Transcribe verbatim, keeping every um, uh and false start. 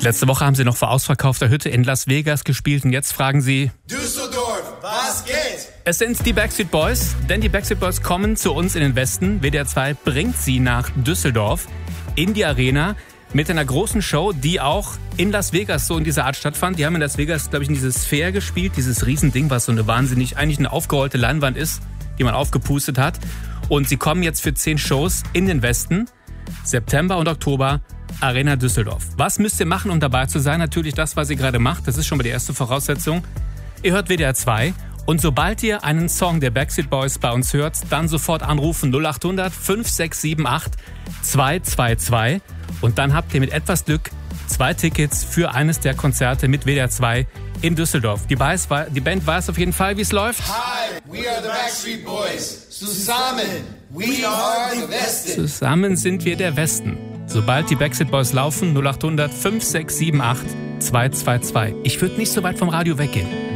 Letzte Woche haben sie noch vor ausverkaufter Hütte in Las Vegas gespielt und jetzt fragen sie: Düsseldorf, was geht? Es sind die Backstreet Boys, denn die Backstreet Boys kommen zu uns in den Westen. W D R zwei bringt sie nach Düsseldorf in die Arena mit einer großen Show, die auch in Las Vegas so in dieser Art stattfand. Die haben in Las Vegas, glaube ich, in dieses Sphere gespielt, dieses Riesending, was so eine wahnsinnig, eigentlich eine aufgerollte Leinwand ist, die man aufgepustet hat. Und sie kommen jetzt für zehn Shows in den Westen, September und Oktober, Arena Düsseldorf. Was müsst ihr machen, um dabei zu sein? Natürlich das, was ihr gerade macht. Das ist schon mal die erste Voraussetzung. Ihr hört W D R zwei und sobald ihr einen Song der Backstreet Boys bei uns hört, dann sofort anrufen null acht hundert fünf sechs sieben acht zwei zwei zwei und dann habt ihr mit etwas Glück zwei Tickets für eines der Konzerte mit W D R zwei in Düsseldorf. Die, weiß, die Band weiß auf jeden Fall, wie es läuft. Hi, we are the Backstreet Boys. Zusammen, we are the Westen. Zusammen sind wir der Westen. Sobald die Backstreet Boys laufen, null acht hundert fünf sechs sieben acht zwei zwei zwei. Ich würde nicht so weit vom Radio weggehen.